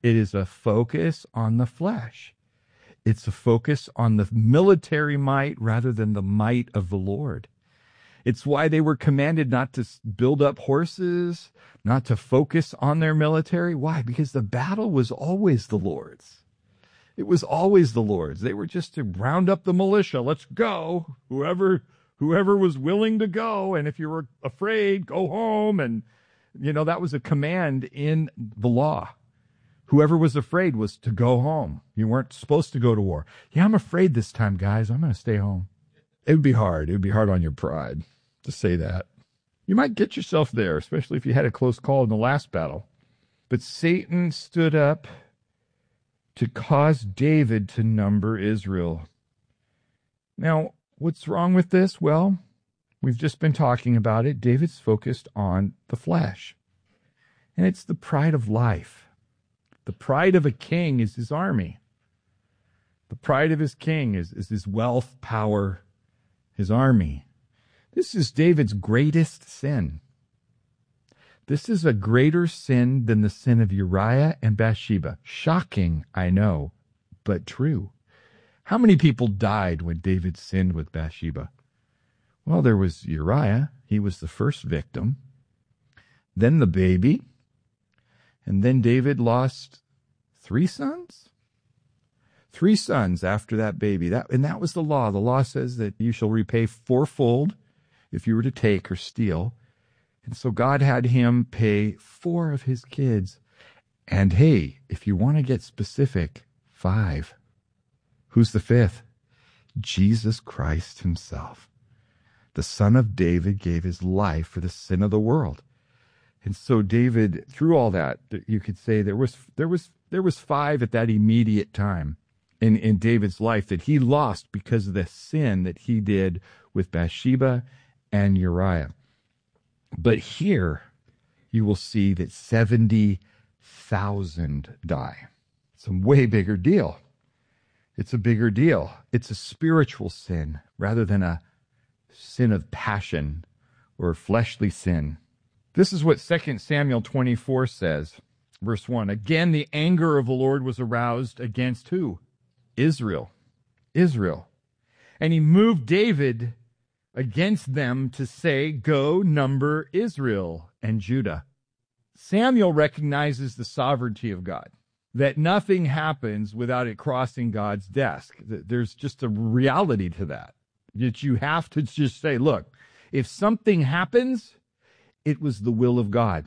It is a focus on the flesh. It's a focus on the military might rather than the might of the Lord. It's why they were commanded not to build up horses, not to focus on their military. Why? Because the battle was always the Lord's. It was always the Lord's. They were just to round up the militia. Let's go. Whoever was willing to go. And if you were afraid, go home. And, that was a command in the law. Whoever was afraid was to go home. You weren't supposed to go to war. Yeah, I'm afraid this time, guys. I'm going to stay home. It would be hard. It would be hard on your pride to say that. You might get yourself there, especially if you had a close call in the last battle. But Satan stood up to cause David to number Israel. Now, what's wrong with this? Well, we've just been talking about it. David's focused on the flesh. And it's the pride of life. The pride of a king is his army. The pride of his king is his wealth, power, his army. This is David's greatest sin. This is a greater sin than the sin of Uriah and Bathsheba. Shocking, I know, but true. How many people died when David sinned with Bathsheba? Well, there was Uriah. He was the first victim. Then the baby. And then David lost 3 sons? 3 sons after that baby. That was the law. The law says that you shall repay 4-fold if you were to take or steal. And so God had him pay 4 of his kids. And hey, if you want to get specific, 5. Who's the 5th? Jesus Christ himself. The Son of David gave his life for the sin of the world. And so David, through all that, you could say there was 5 at that immediate time in David's life that he lost because of the sin that he did with Bathsheba and Uriah. But here you will see that 70,000 die. It's a way bigger deal. It's a bigger deal. It's a spiritual sin rather than a sin of passion or fleshly sin. This is what 2 Samuel 24 says, verse 1. Again, the anger of the Lord was aroused against who? Israel. And he moved David against them to say, go number Israel and Judah. Samuel recognizes the sovereignty of God, that nothing happens without it crossing God's desk. There's just a reality to that you have to just say, look, if something happens, it was the will of God.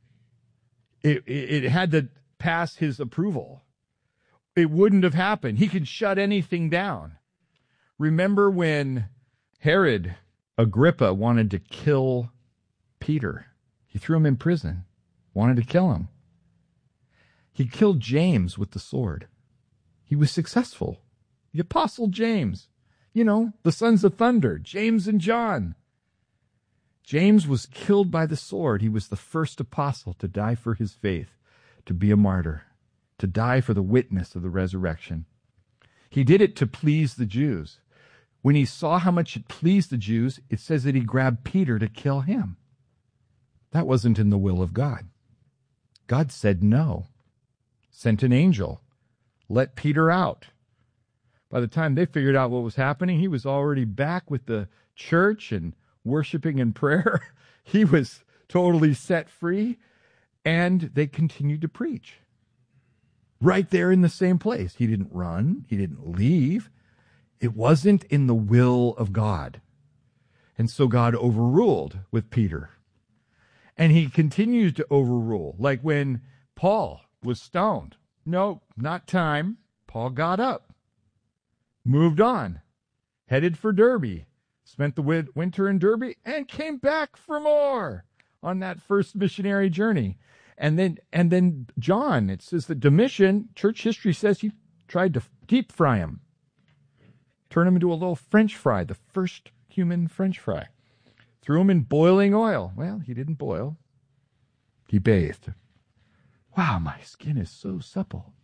It had to pass his approval. It wouldn't have happened. He could shut anything down. Remember when Herod Agrippa wanted to kill Peter? He threw him in prison, wanted to kill him. He killed James with the sword. He was successful. The Apostle James, the sons of thunder, James and John. James was killed by the sword. He was the first apostle to die for his faith, to be a martyr, to die for the witness of the resurrection. He did it to please the Jews. When he saw how much it pleased the Jews, it says that he grabbed Peter to kill him. That wasn't in the will of God. God said no. Sent an angel. Let Peter out. By the time they figured out what was happening, he was already back with the church and worshiping in prayer. He was totally set free, and they continued to preach. Right there in the same place. He didn't run. He didn't leave. It wasn't in the will of God. And so God overruled with Peter. And he continues to overrule. Like when Paul was stoned. No, not time. Paul got up. Moved on. Headed for Derbe. Spent the winter in Derbe and came back for more on that first missionary journey. And then John, it says that Domitian, church history says he tried to deep fry him. Turn him into a little French fry, the first human French fry. Threw him in boiling oil. Well, he didn't boil. He bathed. Wow, my skin is so supple.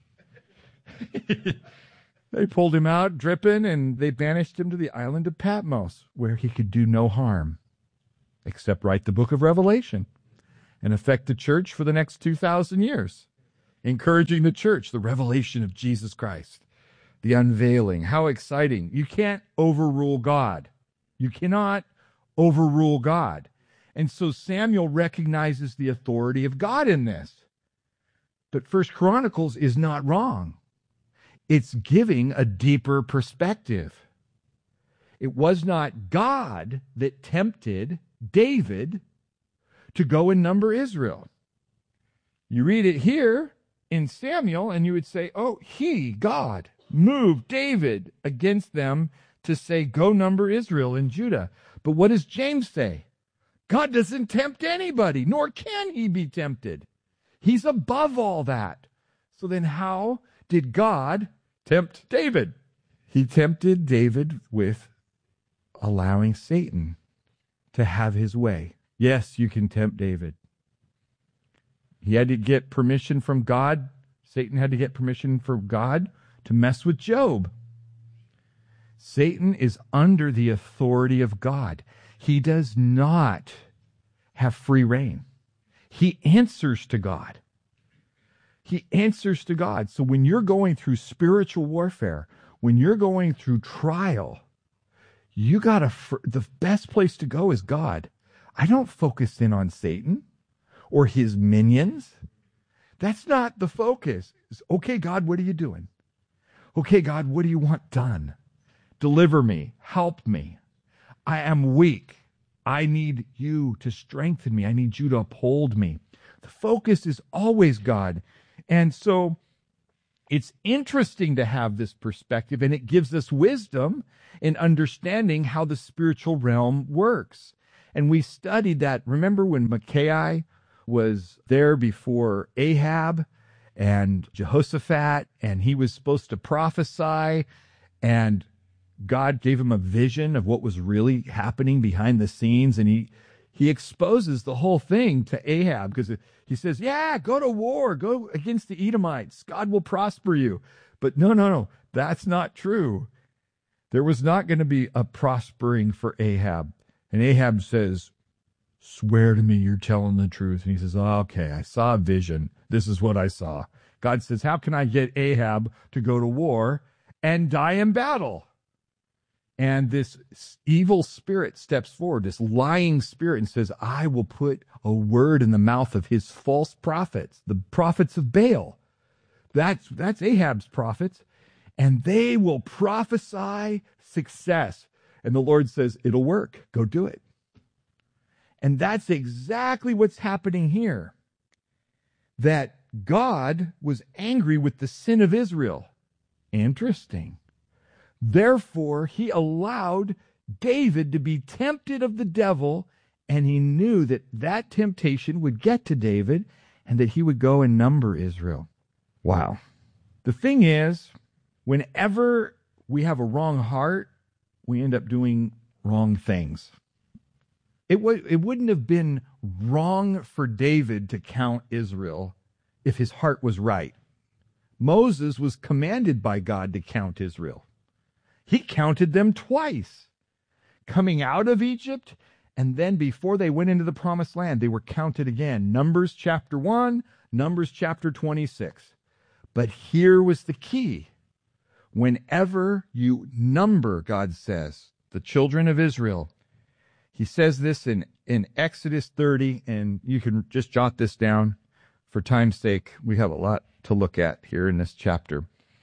They pulled him out, dripping, and they banished him to the island of Patmos, where he could do no harm, except write the book of Revelation and affect the church for the next 2,000 years encouraging the church, the revelation of Jesus Christ, the unveiling. How exciting. You can't overrule God. You cannot overrule God. And so Samuel recognizes the authority of God in this. But First Chronicles is not wrong. It's giving a deeper perspective. It was not God that tempted David to go and number Israel. You read it here in Samuel, and you would say, oh, God, moved David against them to say, go number Israel and Judah. But what does James say? God doesn't tempt anybody, nor can he be tempted. He's above all that. So then how did God tempt David? He tempted David with allowing Satan to have his way. Yes, you can tempt David. He had to get permission from God. Satan had to get permission from God to mess with Job. Satan is under the authority of God. He does not have free reign. He answers to God. He answers to God. So when you're going through spiritual warfare, when you're going through trial, the best place to go is God. I don't focus in on Satan or his minions. That's not the focus. It's, okay, God, what are you doing? Okay, God, what do you want done? Deliver me. Help me. I am weak. I need you to strengthen me. I need you to uphold me. The focus is always God. And so it's interesting to have this perspective, and it gives us wisdom in understanding how the spiritual realm works. And we studied that. Remember when Micaiah was there before Ahab and Jehoshaphat, and he was supposed to prophesy, and God gave him a vision of what was really happening behind the scenes, and he exposes the whole thing to Ahab, because he says, yeah, go to war, go against the Edomites. God will prosper you. But no, that's not true. There was not going to be a prospering for Ahab. And Ahab says, swear to me you're telling the truth. And he says, oh, okay, I saw a vision. This is what I saw. God says, how can I get Ahab to go to war and die in battle? And this evil spirit steps forward, this lying spirit, and says, I will put a word in the mouth of his false prophets, the prophets of Baal. That's Ahab's prophets. And they will prophesy success. And the Lord says, it'll work. Go do it. And that's exactly what's happening here. That God was angry with the sin of Israel. Interesting. Therefore, he allowed David to be tempted of the devil, and he knew that that temptation would get to David and that he would go and number Israel. Wow. The thing is, whenever we have a wrong heart, we end up doing wrong things. It wouldn't have been wrong for David to count Israel if his heart was right. Moses was commanded by God to count Israel. He counted them twice, coming out of Egypt, and then before they went into the promised land, they were counted again. Numbers chapter 1, Numbers chapter 26. But here was the key. Whenever you number, God says, the children of Israel, he says this in Exodus 30, and you can just jot this down for time's sake. We have a lot to look at here in this chapter.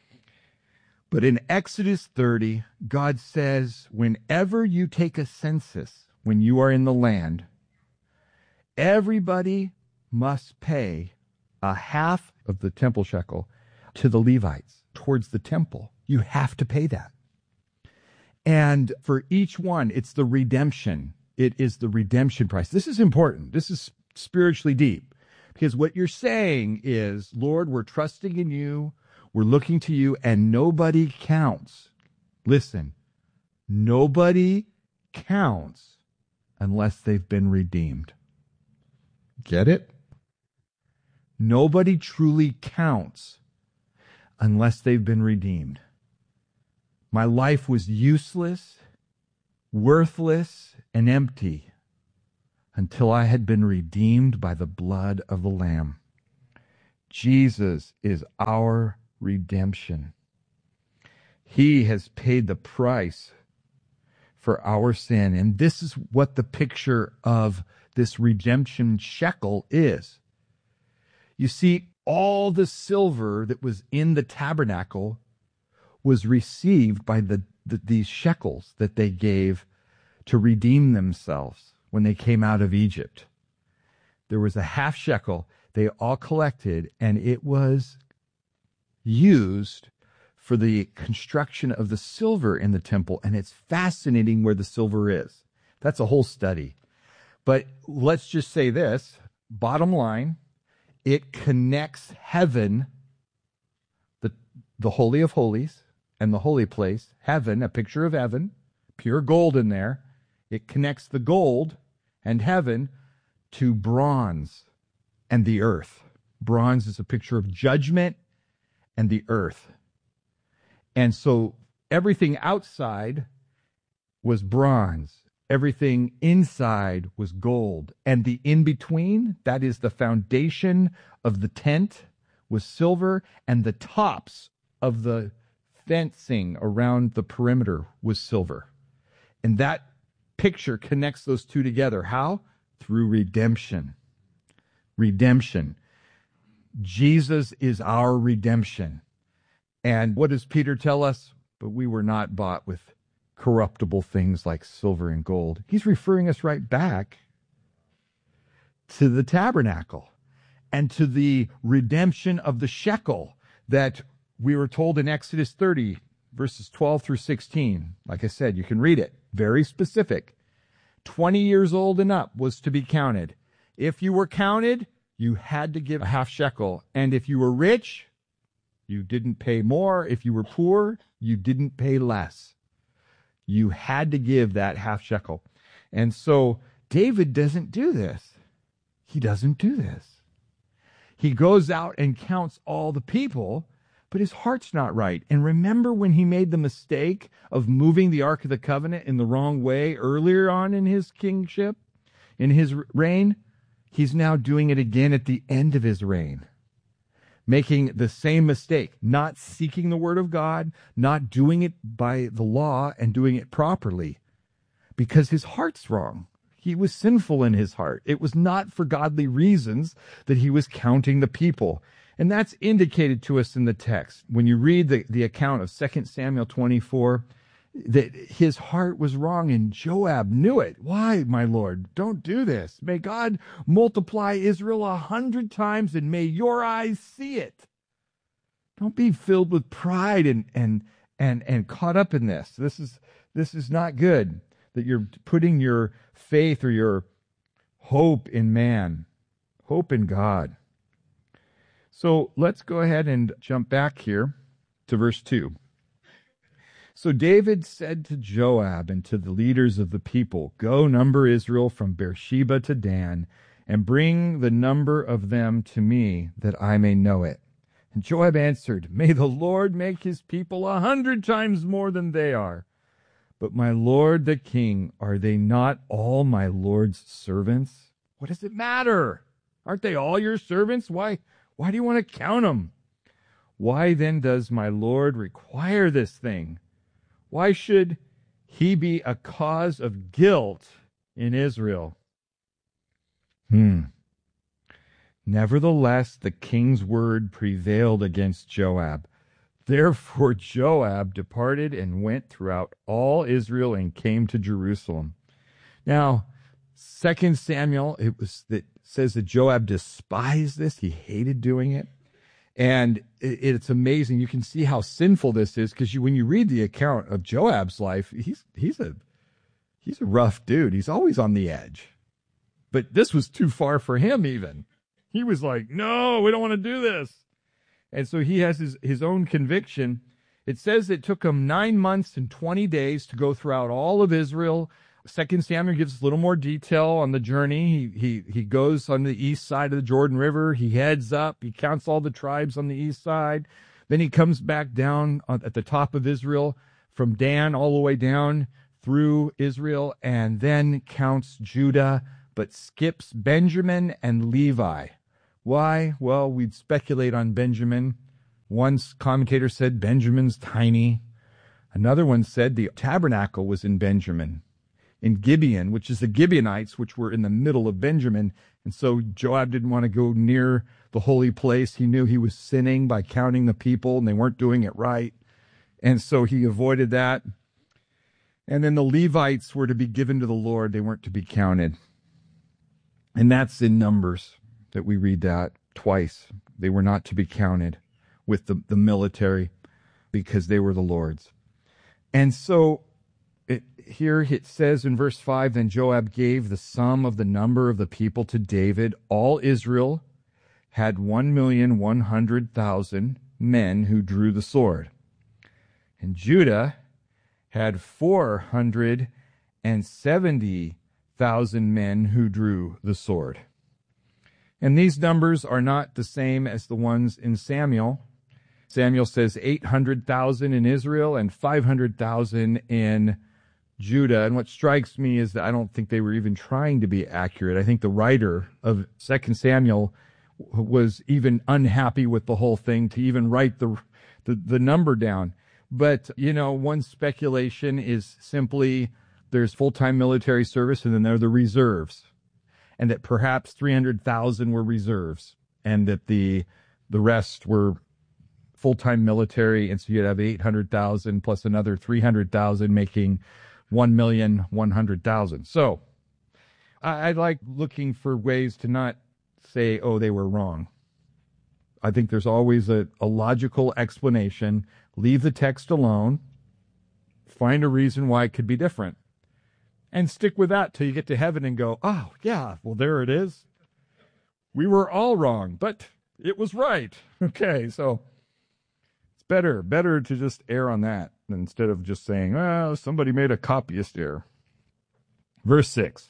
But in Exodus 30, God says, whenever you take a census, when you are in the land, everybody must pay a half of the temple shekel to the Levites towards the temple. You have to pay that. And for each one, it's the redemption. It is the redemption price. This is important. This is spiritually deep. Because what you're saying is, Lord, we're trusting in you. We're looking to you, and nobody counts. Listen, nobody counts unless they've been redeemed. Get it? Nobody truly counts unless they've been redeemed. My life was useless, worthless, and empty until I had been redeemed by the blood of the Lamb. Jesus is our redemption. He has paid the price for our sin. And this is what the picture of this redemption shekel is. You see, all the silver that was in the tabernacle was received by these shekels that they gave to redeem themselves when they came out of Egypt. There was a half shekel they all collected, and it was used for the construction of the silver in the temple. And it's fascinating where the silver is. That's a whole study. But let's just say this, bottom line, it connects heaven, the Holy of Holies, and the holy place, heaven, a picture of heaven, pure gold in there. It connects the gold and heaven to bronze and the earth. Bronze is a picture of judgment and the earth. And so everything outside was bronze. Everything inside was gold. And the in-between, that is the foundation of the tent, was silver. And the tops of the fencing around the perimeter was silver. And that picture connects those two together. How? Through redemption. Redemption. Jesus is our redemption. And what does Peter tell us? But we were not bought with corruptible things like silver and gold. He's referring us right back to the tabernacle and to the redemption of the shekel that we were told in Exodus 30, verses 12 through 16. Like I said, you can read it. Very specific. 20 years old and up was to be counted. If you were counted, you had to give a half shekel. And if you were rich, you didn't pay more. If you were poor, you didn't pay less. You had to give that half shekel. And so David doesn't do this. He doesn't do this. He goes out and counts all the people, but his heart's not right. And remember when he made the mistake of moving the Ark of the Covenant in the wrong way earlier on in his kingship, in his reign? He's now doing it again at the end of his reign. Making the same mistake, not seeking the word of God, not doing it by the law and doing it properly, because his heart's wrong. He was sinful in his heart. It was not for godly reasons that he was counting the people. And that's indicated to us in the text. When you read the account of 2 Samuel 24, that his heart was wrong, and Joab knew it. Why, my Lord? Don't do this. May God multiply Israel 100 times, and may your eyes see it. Don't be filled with pride and caught up in this. This is not good, that you're putting your faith or your hope in man, hope in God. So let's go ahead and jump back here to verse 2. So David said to Joab and to the leaders of the people, "Go number Israel from Beersheba to Dan, and bring the number of them to me, that I may know it." And Joab answered, "May the Lord make his people 100 times more than they are. But my lord the king, are they not all my lord's servants?" What does it matter? Aren't they all your servants? Why do you want to count them? Why then does my lord require this thing? Why should he be a cause of guilt in Israel? Nevertheless, the king's word prevailed against Joab. Therefore Joab departed and went throughout all Israel and came to Jerusalem. Now, 2 Samuel, it says that Joab despised this. He hated doing it. And it's amazing. You can see how sinful this is, because when you read the account of Joab's life, he's a rough dude. He's always on the edge. But this was too far for him even. He was like, no, we don't want to do this. And so he has his own conviction. It says it took him 9 months and 20 days to go throughout all of Israel. 2 Samuel gives us a little more detail on the journey. He goes on the east side of the Jordan River. He heads up. He counts all the tribes on the east side. Then he comes back down at the top of Israel from Dan all the way down through Israel, and then counts Judah, but skips Benjamin and Levi, Why? Well, we'd speculate on Benjamin. One commentator said Benjamin's tiny. Another one said the tabernacle was in Benjamin, in Gibeon, which is the Gibeonites, which were in the middle of Benjamin. And so Joab didn't want to go near the holy place. He knew he was sinning by counting the people, and they weren't doing it right. And so he avoided that. And then the Levites were to be given to the Lord. They weren't to be counted. And that's in Numbers that we read that twice. They were not to be counted with the military because they were the Lord's. And so here it says in verse 5, then Joab gave the sum of the number of the people to David. All Israel had 1,100,000 men who drew the sword. And Judah had 470,000 men who drew the sword. And these numbers are not the same as the ones in Samuel. Samuel says 800,000 in Israel and 500,000 in Judah. And what strikes me is that I don't think they were even trying to be accurate. I think the writer of 2 Samuel was even unhappy with the whole thing to even write the number down. But, one speculation is simply there's full-time military service and then there are the reserves. And that perhaps 300,000 were reserves and that the rest were full-time military. And so you'd have 800,000 plus another 300,000 making 1,100,000. So I like looking for ways to not say, oh, they were wrong. I think there's always a logical explanation. Leave the text alone. Find a reason why it could be different. And stick with that till you get to heaven and go, oh, yeah, well, there it is. We were all wrong, but it was right. Okay, so it's better to just err on that instead of just saying, well, somebody made a copyist error. Verse 6.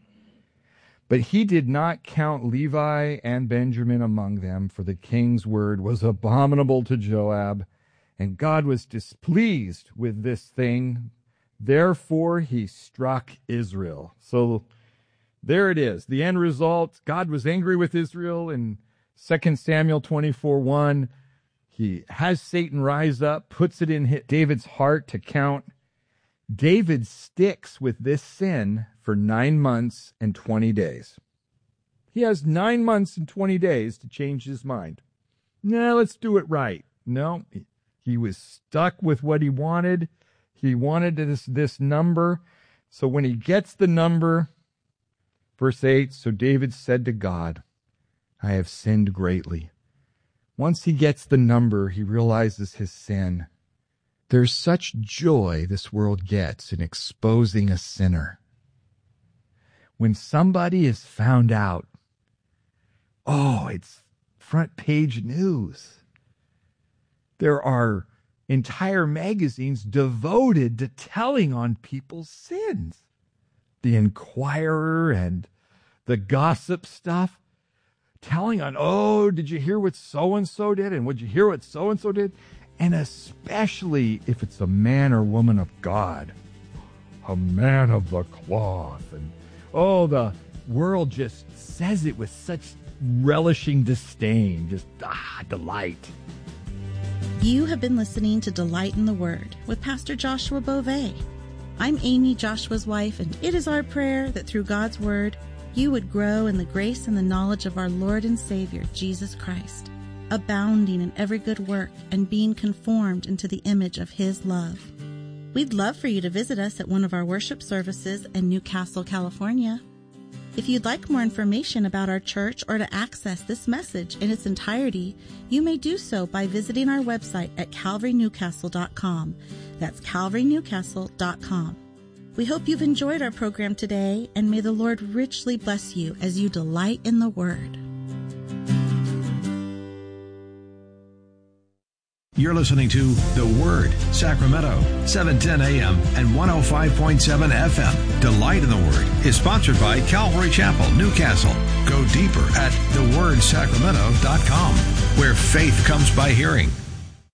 But he did not count Levi and Benjamin among them, for the king's word was abominable to Joab, and God was displeased with this thing. Therefore he struck Israel. So there it is. The end result, God was angry with Israel in 2 Samuel 24:1. He has Satan rise up, puts it in David's heart to count. David sticks with this sin for 9 months and 20 days. He has 9 months and 20 days to change his mind. No, let's do it right. No, he was stuck with what he wanted. He wanted this number. So when he gets the number, verse 8, so David said to God, I have sinned greatly. Once he gets the number, he realizes his sin. There's such joy this world gets in exposing a sinner. When somebody is found out, oh, it's front page news. There are entire magazines devoted to telling on people's sins. The Inquirer and the gossip stuff, telling on, oh, did you hear what so-and-so did? And would you hear what so-and-so did? And especially if it's a man or woman of God, a man of the cloth. And, oh, the world just says it with such relishing disdain, just delight. You have been listening to Delight in the Word with Pastor Joshua Beauvais. I'm Amy, Joshua's wife, and it is our prayer that through God's Word, you would grow in the grace and the knowledge of our Lord and Savior, Jesus Christ, abounding in every good work and being conformed into the image of His love. We'd love for you to visit us at one of our worship services in Newcastle, California. If you'd like more information about our church or to access this message in its entirety, you may do so by visiting our website at calvarynewcastle.com. That's calvarynewcastle.com. We hope you've enjoyed our program today, and may the Lord richly bless you as you delight in the Word. You're listening to The Word, Sacramento, 710 AM and 105.7 FM. Delight in the Word is sponsored by Calvary Chapel, Newcastle. Go deeper at thewordsacramento.com, where faith comes by hearing.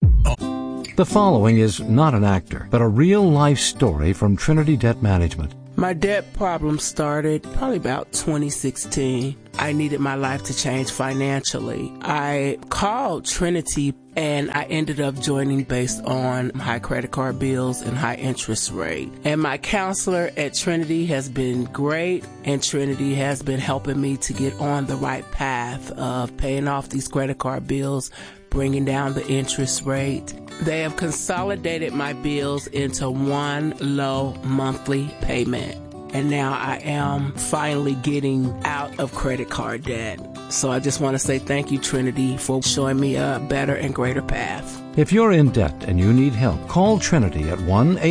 The following is not an actor, but a real-life story from Trinity Debt Management. My debt problem started probably about 2016. I needed my life to change financially. I called Trinity and I ended up joining based on high credit card bills and high interest rate. And my counselor at Trinity has been great, and Trinity has been helping me to get on the right path of paying off these credit card bills, bringing down the interest rate. They have consolidated my bills into one low monthly payment. And now I am finally getting out of credit card debt. So I just want to say thank you, Trinity, for showing me a better and greater path. If you're in debt and you need help, call Trinity at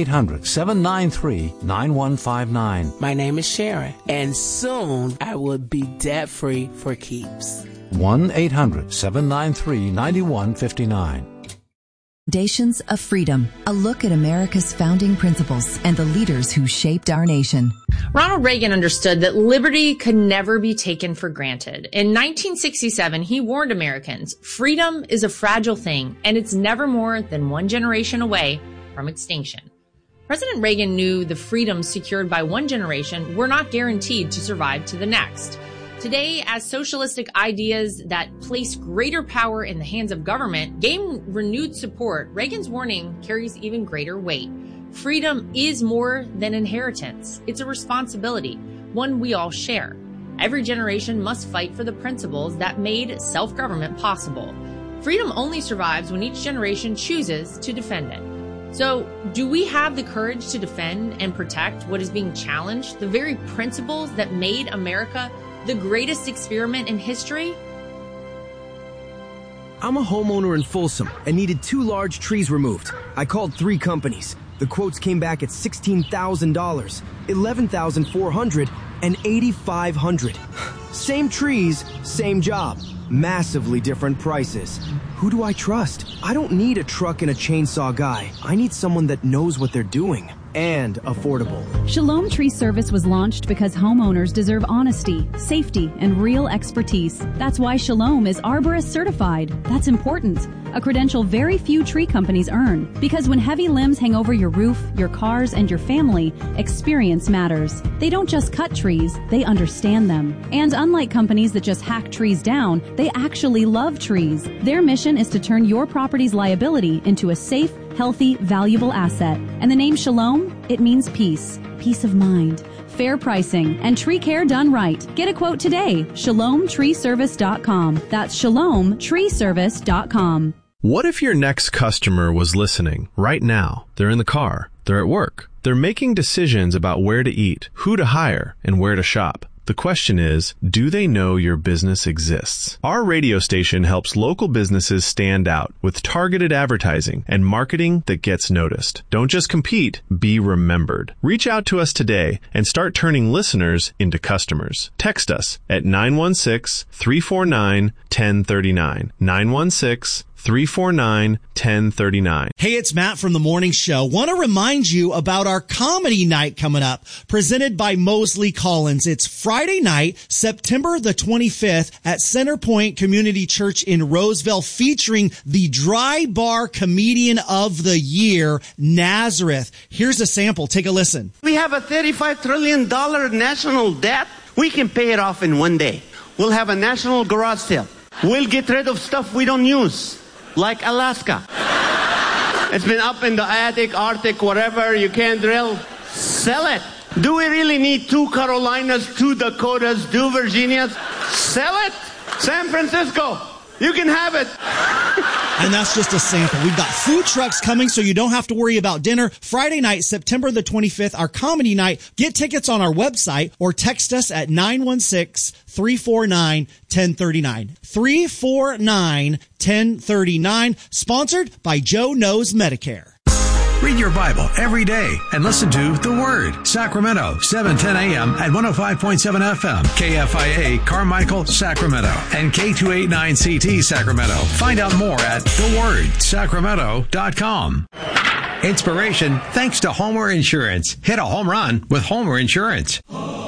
1-800-793-9159. My name is Sharon, and soon I will be debt-free for keeps. 1-800-793-9159. Foundations of Freedom, a look at America's founding principles and the leaders who shaped our nation. Ronald Reagan understood that liberty could never be taken for granted. In 1967, he warned Americans, freedom is a fragile thing, and it's never more than one generation away from extinction. President Reagan knew the freedoms secured by one generation were not guaranteed to survive to the next. Today, as socialistic ideas that place greater power in the hands of government gain renewed support, Reagan's warning carries even greater weight. Freedom is more than inheritance. It's a responsibility, one we all share. Every generation must fight for the principles that made self-government possible. Freedom only survives when each generation chooses to defend it. So, do we have the courage to defend and protect what is being challenged, the very principles that made America the greatest experiment in history? I'm a homeowner in Folsom and needed 2 large trees removed. I called 3 companies. The quotes came back at $16,000, $11,400, and $8,500. Same trees, same job. Massively different prices. Who do I trust? I don't need a truck and a chainsaw guy. I need someone that knows what they're doing. And affordable. Shalom Tree Service was launched because homeowners deserve honesty, safety, and real expertise. That's why Shalom is Arborist certified. That's important. A credential very few tree companies earn. Because when heavy limbs hang over your roof, your cars, and your family, experience matters. They don't just cut trees, they understand them. And unlike companies that just hack trees down, they actually love trees. Their mission is to turn your property's liability into a safe, healthy, valuable asset. And the name Shalom, it means peace, peace of mind, fair pricing, and tree care done right. Get a quote today. ShalomTreeService.com. That's ShalomTreeService.com. What if your next customer was listening right now? They're in the car. They're at work. They're making decisions about where to eat, who to hire, and where to shop. The question is, do they know your business exists? Our radio station helps local businesses stand out with targeted advertising and marketing that gets noticed. Don't just compete, be remembered. Reach out to us today and start turning listeners into customers. Text us at 916-349-1039. 916-349-1039. Hey, it's Matt from The Morning Show. Want to remind you about our comedy night coming up, presented by Mosley Collins. It's Friday night, September the 25th at Centerpoint Community Church in Roseville, featuring the Dry Bar Comedian of the Year, Nazareth. Here's a sample. Take a listen. We have a $35 trillion national debt. We can pay it off in one day. We'll have a national garage sale. We'll get rid of stuff we don't use, like Alaska. It's been up in the attic, Arctic, whatever, you can't drill. Sell it. Do we really need 2 Carolinas, 2 Dakotas, 2 Virginias? Sell it. San Francisco, you can have it. And that's just a sample. We've got food trucks coming, so you don't have to worry about dinner. Friday night, September the 25th, our comedy night. Get tickets on our website or text us at 916-349-1039. 349-1039. Sponsored by Joe Knows Medicare. Read your Bible every day and listen to The Word. Sacramento, 710 a.m. at 105.7 FM. KFIA, Carmichael, Sacramento. And K289CT, Sacramento. Find out more at thewordsacramento.com. Inspiration thanks to Homer Insurance. Hit a home run with Homer Insurance.